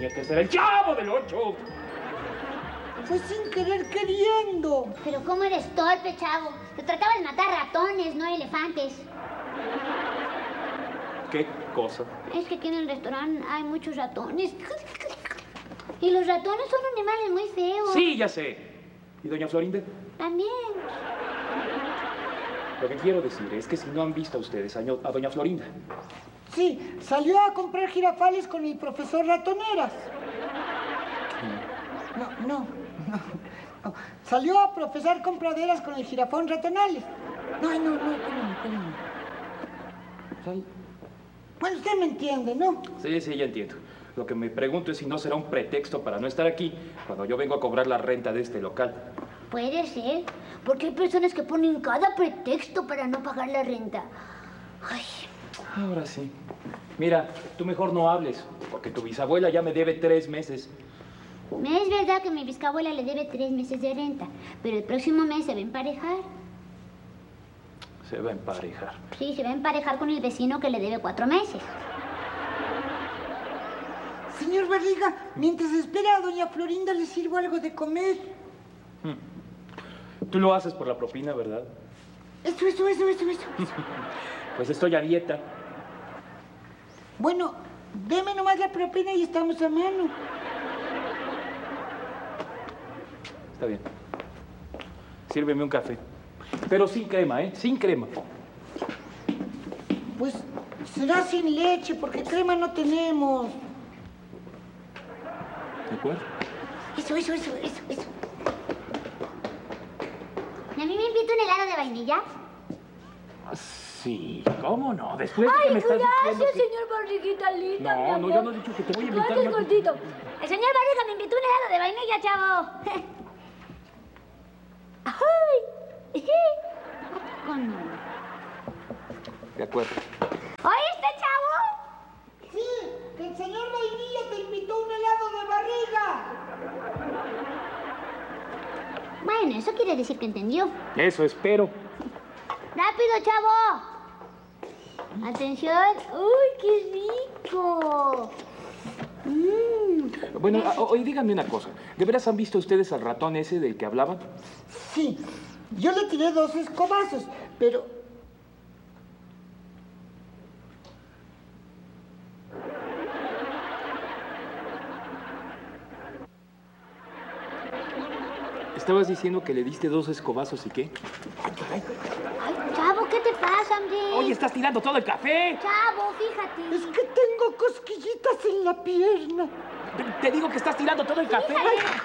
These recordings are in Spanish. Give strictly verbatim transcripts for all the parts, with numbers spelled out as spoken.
tenía que ser el Chavo del Ocho. Fue sin querer queriendo. Pero cómo eres torpe, Chavo. Se trataba de matar ratones, no elefantes. ¿Qué cosa? Es que aquí en el restaurante hay muchos ratones. Y los ratones son animales muy feos. Sí, ya sé. ¿Y doña Florinda? También. Lo que quiero decir es que si no han visto a ustedes a, a doña Florinda. Sí, salió a comprar girafales con el profesor Ratoneras. No, no, no, no. Salió a profesar compraderas con el jirafón Ratonales. No, no, no, espérame, espérame. Sal... Bueno, usted me entiende, ¿no? Sí, sí, ya entiendo. Lo que me pregunto es si no será un pretexto para no estar aquí cuando yo vengo a cobrar la renta de este local. Puede ser, porque hay personas que ponen cada pretexto para no pagar la renta. Ay. Ahora sí. Mira, tú mejor no hables, porque tu bisabuela ya me debe tres meses. Es verdad que mi bisabuela le debe tres meses de renta, pero el próximo mes se va a emparejar. Se va a emparejar. Sí, se va a emparejar con el vecino que le debe cuatro meses. Señor Barriga, mientras espera a doña Florinda, le sirvo algo de comer. Hmm. Tú lo haces por la propina, ¿verdad? Eso, eso, eso, eso, eso. Pues estoy a dieta. Bueno, deme nomás la propina y estamos a mano. Está bien. Sírveme un café. Pero sin crema, ¿eh? Sin crema. Pues será sin leche, porque crema no tenemos. ¿De acuerdo? Eso, eso, eso, eso, eso. ¿Y a mí me invita un helado de vainilla? Sí, ¿cómo no? Después de que Ay, me estás gracias, diciendo que... señor Barriguita linda. No, mi no, amor. yo no he dicho que te voy a invitar. Gracias, una- gordito. El señor Barriga me invitó un helado de vainilla, chavo. ¡Ay! ¿Cómo no? De acuerdo. ¿Oíste, chavo? Sí, que el señor Vainilla te invitó un helado de barriga. Bueno, eso quiere decir que entendió. Eso espero. ¡Rápido, chavo! Atención. ¡Uy, qué rico! Mm. Bueno, a- oye, díganme una cosa. ¿De veras han visto ustedes al ratón ese del que hablaban? Sí, yo le tiré dos escobazos, pero... Estabas diciendo que le diste dos escobazos y qué. Ay, chavo, ¿qué te pasa, hombre? Oye, estás tirando todo el café. Chavo, fíjate. Es que tengo cosquillitas en la pierna. Te, te digo que estás tirando todo el café.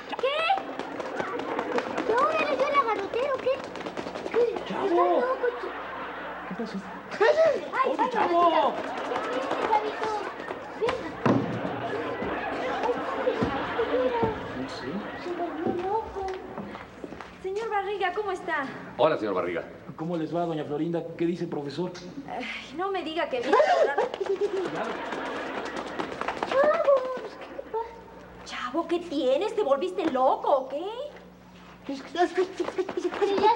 ¿Qué? ¿No eres yo el agarrotero? ¿Qué? ¿Qué? Chavo. ¿Estás loco? ¿Qué pasó? Ay, Oye, ay, chavo. mamacita. ¿Qué hiciste, chavito? Venga. No sé. Se volvió loco. Señor Barriga, ¿cómo está? Hola, señor Barriga. ¿Cómo les va, doña Florinda? ¿Qué dice el profesor? Ay, no me diga que viene a lograr... Chavo, ¿qué tienes? ¿Te volviste loco o qué? Es que- es que- Pero ya